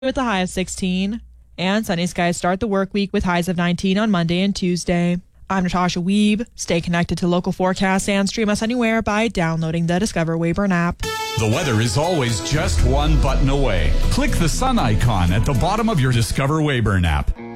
with a high of 16. And sunny skies start the work week with highs of 19 on Monday and Tuesday. I'm Natasha Weeb. Stay connected to local forecasts and stream us anywhere by downloading the Discover Weyburn app. The weather is always just one button away. Click the sun icon at the bottom of your Discover Weyburn app.